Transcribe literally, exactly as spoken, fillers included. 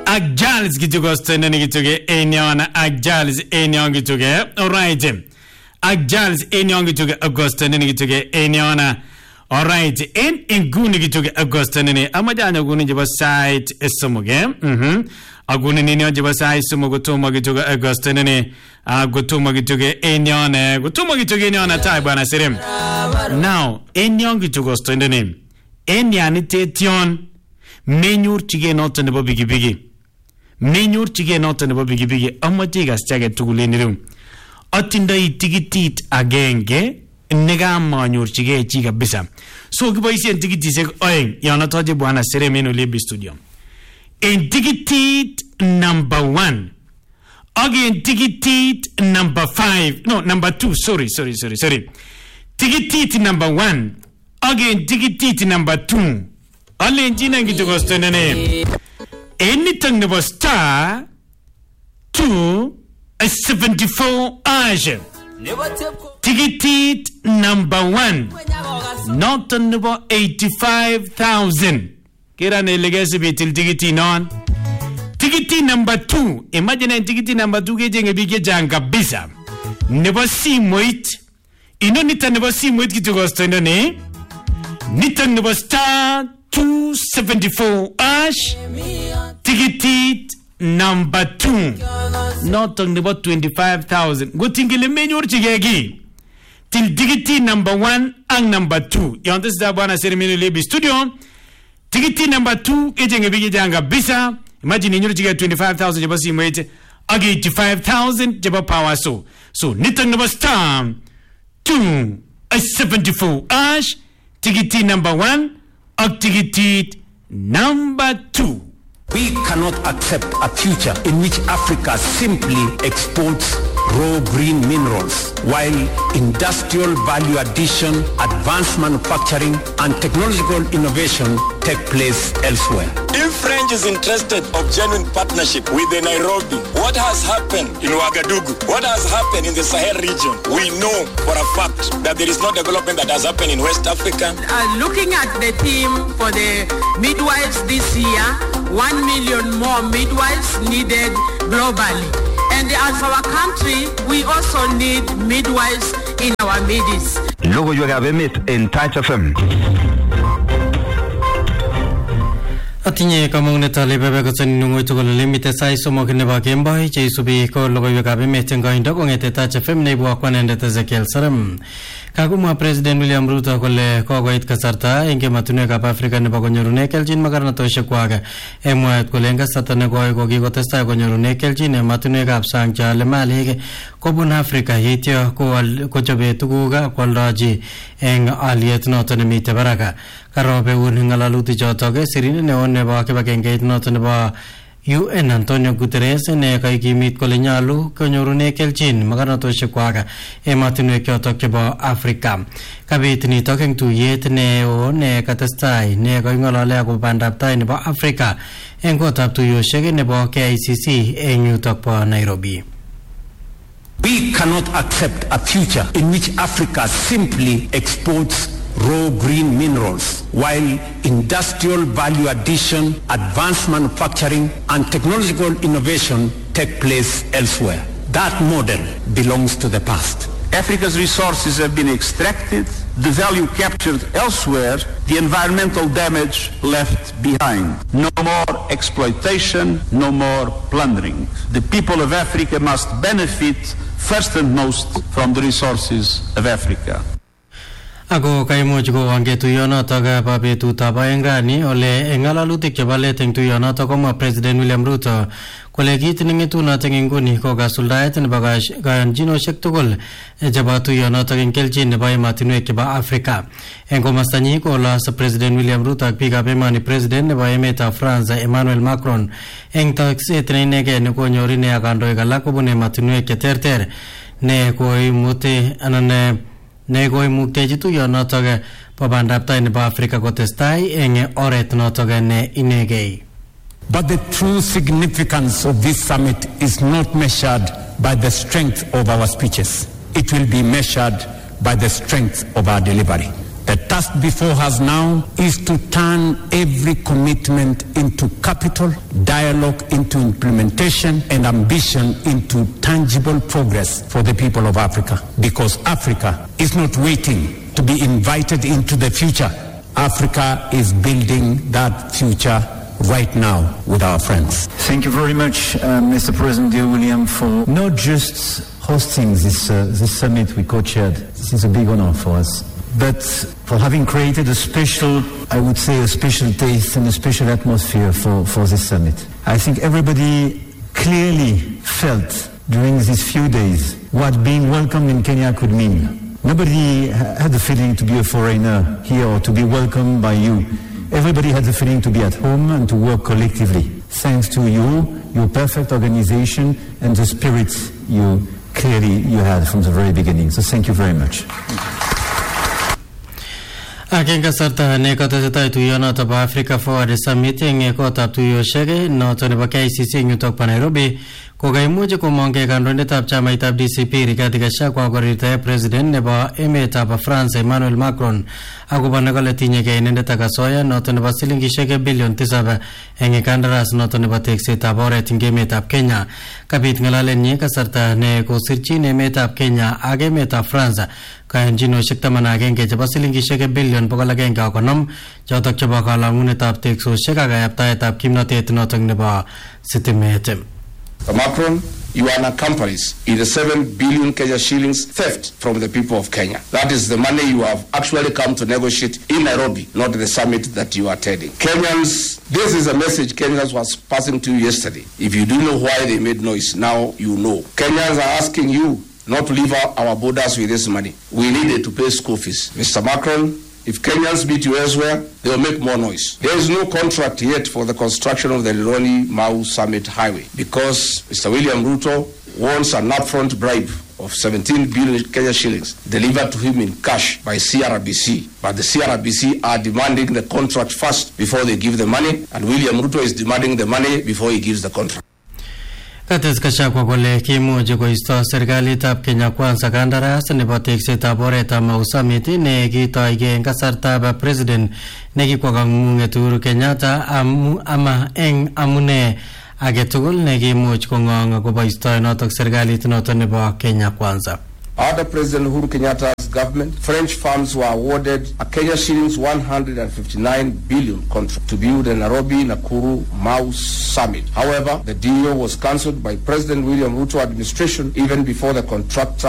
ak Giles gitugosto nene gituge enyona ak Giles enyon gituge alright ak Giles enyon gituge Augusto nene gituge enyona alright en enguni gituge Augusto nene amajanya guni jiba site esomuge mhm aguni nini jiba site somugo tuma gituge Augusto nene gutuma gituge enyona gutuma gituge enyona tai bana serem now enyon gitugosto nene enyani tetion menyor chige noto nebo bigi bigi menyor chige noto nebo bigi bigi amache gas chage tuguleniru atindoi tikitit agenge nega manyor chige chi kabisa so kiboisien tikitisiek oeng yana toje bwana Seremeno Libi studio en tikitit number one again tikitit number five no number two sorry sorry sorry sorry tikitit number one again tikitit number two alenjina ngitugosto nene anything nebo star two seventy-four age tikitit number one not nebo eighty-five thousand kira ne legesi bitil tikiti non tikiti number two imagine tikiti number two kejenge bige janga bisa nebo simoit ino nita nebo simoit kitugosto nene nita nebo star two seventy-four ash tikitit number two not on about twenty-five thousand go tingile menyor chigegi till tikiti number one and number two you understand bwana Seremeno Libi studio tikiti number two ejenge bigi janga bisa imagine nyor chigegi twenty-five thousand jaba simwete ag eighty-five thousand jaba power so so nitang number star two seventy-four ash tikiti number one activity number two. We cannot accept a future in which Africa simply exports raw green minerals while industrial value addition, advanced manufacturing and technological innovation take place elsewhere. If French is interested of genuine partnership with the Nairobi, what has happened in Ouagadougou, what has happened in the Sahel region, we know for a fact that there is no development that has happened in West Africa. Uh, looking at the theme for the midwives this year, one million more midwives needed globally. And as our country, we also need midwives in our midst. Logo yo gabemit in Touch F M. Atinye kamong netali bebe ko san nungoy to limite sai somo kene ba kemba che subi ko logo yo gabemit tenga indo ko ngete Touch F M ne bo akwanende Ezekiel Saram kaguma President William Ruto kole ko goit kasarta inge matune ka Afrika ne ba konyorune keljin magarna to shekwaga emwat kole nga satane ko ko gi ko testa konyorune keljin ne matune ka sang jale malige ko bun Afrika yityo ko ko jobe tuguga koldaji eng aliet noto ne mite baraka karobe un ngalaluti jotoge sirine ne onne ba ke ba gengeit noto ne ba U N Antonio Guterres ne kai kimit kole nyalu konyorune keljin magarna to shekwaga ematinwe kyoto ke ba Afrika kabit ni tokeng tu yet ne o ne katastai ne ko ngolale ko bandap tai ne ba Afrika en ko tap tu yo shege ne ba K I C C en yutok pa Nairobi. We cannot accept a future in which Africa simply exports raw green minerals while industrial value addition, advanced manufacturing and technological innovation take place elsewhere. That model belongs to the past. Africa's resources have been extracted, the value captured elsewhere, the environmental damage left behind. No more exploitation, no more plundering. The people of Africa must benefit first and most from the resources of Africa. Ako kaimuch ko ang tuyonoto ka pabetuta pa engrani ole engalalutik chebale teng tuyonoto koma President William Ruto kole kit ningetuna teng inguni ko gasuldaet ne bagash ganjino shektugol jaba tuyonoto eng keljin ne bay matinwe ke ba Afrika en komastani ko la sa President William Ruto ak piga be mani President ne bay meta France Emmanuel Macron eng taxe trene ke ne ko nyori ne agando gala ko bune matinwe ke terter ne ko imute anane Negoi mukteji tu yo notoge pabandap tai ne ba Afrika ko testai enge oret notoge ne inegei. But the true significance of this summit is not measured by the strength of our speeches. It will be measured by the strength of our delivery. The task before us now is to turn every commitment into capital, dialogue into implementation, and ambition into tangible progress for the people of Africa. Because Africa is not waiting to be invited into the future. Africa is building that future right now with our friends. Thank you very much, uh, Mister President dear William, for not just hosting this, uh, this summit we co-chaired. This is a big honor for us. But for having created a special, I would say a special taste and a special atmosphere for, for this summit. I think everybody clearly felt during these few days what being welcomed in Kenya could mean. Nobody had the feeling to be a foreigner here or to be welcomed by you. Everybody had the feeling to be at home and to work collectively. Thanks to you, your perfect organization, and the spirit you clearly you had from the very beginning. So thank you very much. Aking kasarta ne kotesetai tuyonoto bo Africa Forward Summit eng kotab tuyoshek noto nebo K I C C eng yutok po Nairobi kokaimuch komongke kandoindetab chamaitab D C P Rigathi Gachagua korirtae president nebo emetab France Emmanuel Macron akobo nekole tinyegei inendet ak asoya noto nebo silingishek bilion tisab eng kandaras noto nebo teksetab oret eng emetab Kenya. Kabit ngalalenyi kasarta ne kosirchin emetab Kenya ak emetab France kayanjinoshek taman agenge chebo silingishek bilion bokol agenge ak konom chotok chebo kalangunetab teksoshek ak kayaptaetab kimnotet notok nebo sitimet. Macron, you are an accomplice in the seven billion Kenya shillings theft from the people of Kenya. That is the money you have actually come to negotiate in Nairobi, not the summit that you are attending. Kenyans, this is a message Kenyans was passing to you yesterday. If you do know why they made noise, now you know. Kenyans are asking you not to leave our, our borders with this money. We needed to pay school fees. Mister Macron, if Kenyans beat you elsewhere, they will make more noise. There is no contract yet for the construction of the Lironi-Mau Summit Highway because Mister William Ruto wants an upfront bribe of seventeen billion Kenya shillings delivered to him in cash by C R B C. But the C R B C are demanding the contract first before they give the money, and William Ruto is demanding the money before he gives the contract. Kates Gachagua kole kimuch koisto serikalitab Kenya Kwanza kandaras nebo teksetab oretab Mau Summit ne kitoige eng kasartab president nekikwo kamung'et Uhuru Kenyatta ama eng amune age tugul nekimuch kong'ong koboistoi notok serikalit notok nebo Kenya Kwanza. Under President Uhuru Kenyatta's government, French firms were awarded a Kenya shillings one hundred fifty-nine billion contract to build the Nairobi-Nakuru Mau Summit. However, the deal was cancelled by President William Ruto administration even before the contractor